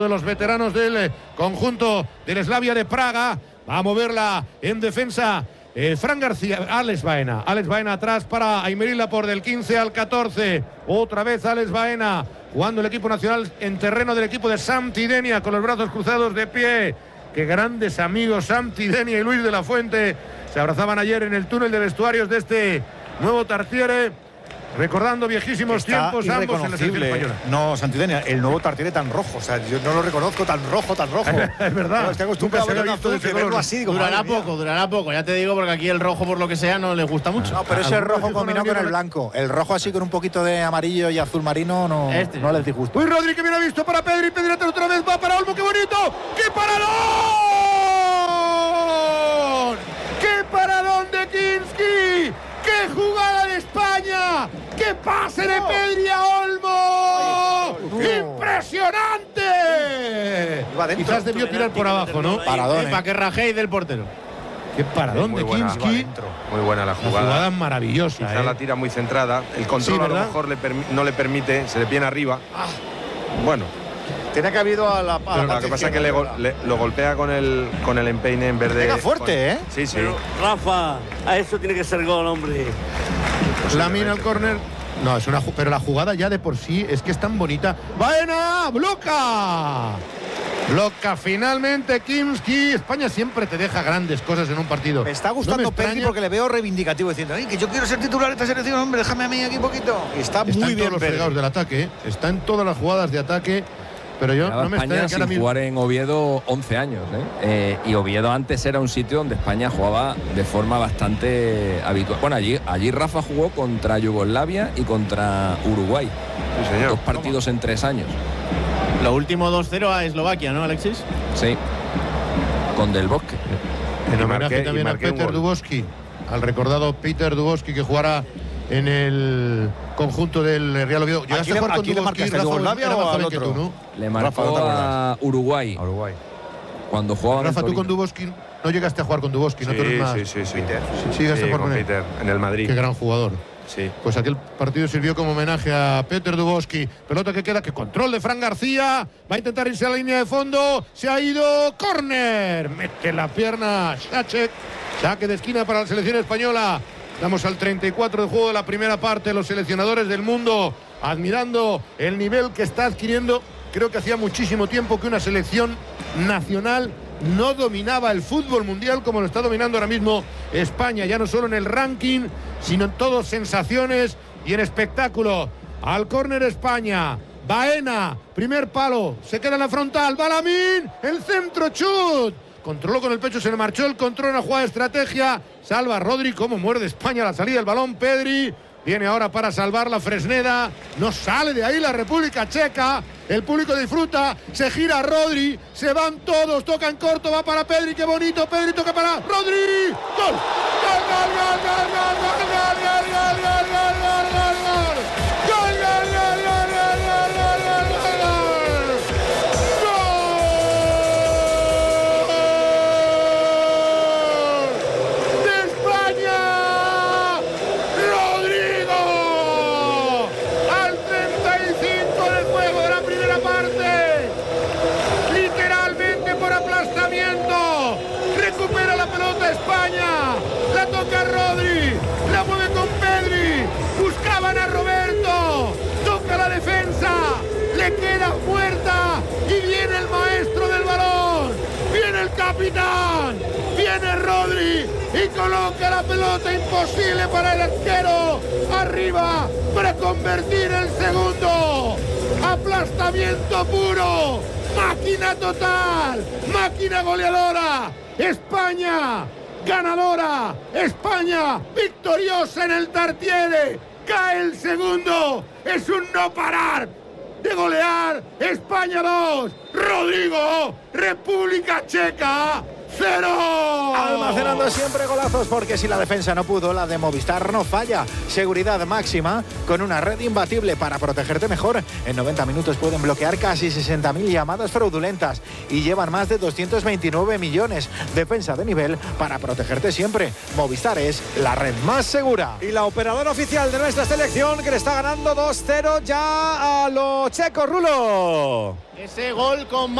de los veteranos del conjunto del Slavia de Praga. Va a moverla en defensa Fran García, Alex Baena atrás para Aymeric Laporte del 15 al 14. Otra vez Alex Baena jugando el equipo nacional en terreno del equipo de Sampdoria con los brazos cruzados de pie. Qué grandes amigos Sampdoria y Luis de la Fuente se abrazaban ayer en el túnel de vestuarios de este nuevo Tartiere, recordando viejísimos tiempos ambos en la selección española. No, Sampdoria, el nuevo Tartiere tan rojo, o sea, yo no lo reconozco tan rojo. Es verdad. No, estoy acostumbrado a verlo visto de verlo así. Digo, durará poco, ya te digo, porque aquí el rojo, por lo que sea, no les gusta mucho. No, pero ese rojo combinado con el blanco. El rojo así con un poquito de amarillo y azul marino no les disgusta. Uy, Rodri, que bien ha visto para Pedri. Pedri otra vez va para Olmo, qué bonito. ¡Qué paradón! ¡Qué paradón de Kinski! ¡Qué jugada de España! ¡Qué pase de Pedri a Olmo! ¡Impresionante! Quizás debió tirar por abajo, ¿no? Paradón, para que rajéis del portero. ¡Qué paradón de Kinski! Muy buena la jugada. La jugada maravillosa. Quizá la tira muy centrada. El control a lo mejor no le permite. Se le viene arriba. Bueno. Tiene que haber ido a la lo que pasa es que lo golpea con el empeine en vez de. Pega fuerte, Sí. Pero, Rafa, a eso tiene que ser gol, hombre. Lamine al córner. No, pero la jugada ya de por sí es que es tan bonita. ¡Baena! ¡Bloca! Bloca finalmente Kinski. España siempre te deja grandes cosas en un partido. Me está gustando Pedri porque le veo reivindicativo diciendo, que yo quiero ser titular de esta selección, hombre, déjame a mí aquí un poquito. Está muy bien en todos los fregados del ataque, está en todas las jugadas de ataque. Pero yo no me España sin jugar en Oviedo 11 años, y Oviedo antes era un sitio donde España jugaba de forma bastante habitual. Bueno, allí Rafa jugó contra Yugoslavia y contra Uruguay. Sí, señor. 2 partidos en 3 años. Lo último 2-0 a Eslovaquia, ¿no, Alexis? Sí. Con Del Bosque. En homenaje también a Peter Dubovsky, al recordado Peter Dubovsky, que jugará en el conjunto del Real Oviedo. ¿Llegaste a jugar con Dubovsky, Yugoslavia o al otro? ¿No? Le marcó a Uruguay. Cuando jugaba Rafa, tú con Dubovsky no llegaste a jugar con Dubovsky, ¿no? Sí, sí. Sí, llegaste a jugar con Peter en el Madrid. Qué gran jugador. Sí. Pues aquel partido sirvió como homenaje a Peter Dubovsky. Pelota que queda, que control de Fran García. Va a intentar irse a la línea de fondo. Se ha ido. Córner. Mete la pierna Šaček. Saque de esquina para la selección española. Estamos al 34 de juego de la primera parte. Los seleccionadores del mundo admirando el nivel que está adquiriendo. Creo que hacía muchísimo tiempo que una selección nacional no dominaba el fútbol mundial como lo está dominando ahora mismo España, ya no solo en el ranking, sino en todo sensaciones y en espectáculo. Al córner España, Baena, primer palo, se queda en la frontal, va Lamine, el centro, chut. Controló con el pecho, se le marchó el control, una jugada de estrategia. Salva Rodri, cómo muerde España la salida del balón. Pedri viene ahora para salvar la Fresneda. No sale de ahí la República Checa. El público disfruta. Se gira Rodri. Se van todos. Tocan corto. Va para Pedri. Qué bonito. Pedri toca para Rodri. ¡Gol! ¡Gol, gol, gol, gol, gol, gol, gol, gol, gol, gol, gol, gol, gol, gol! ¡Gol, gol, gol, gol, gol, gol, gol, gol, gol! España, la toca Rodri, la mueve con Pedri, buscaban a Roberto, toca la defensa, le queda puerta y viene el maestro del balón, viene el capitán, viene Rodri y coloca la pelota, imposible para el arquero, arriba para convertir el segundo, aplastamiento puro, máquina total, máquina goleadora. España, ganadora, España, victoriosa en el Tartiere, cae el segundo, es un no parar de golear, España 2, Rodrigo, República Checa 0. Almacenando siempre golazos, porque si la defensa no pudo, la de Movistar no falla. Seguridad máxima con una red imbatible para protegerte mejor. En 90 minutos pueden bloquear casi 60.000 llamadas fraudulentas y llevan más de 229 millones. Defensa de nivel para protegerte siempre. Movistar es la red más segura. Y la operadora oficial de nuestra selección, que le está ganando 2-0 ya a los checos. Rulo. Ese gol con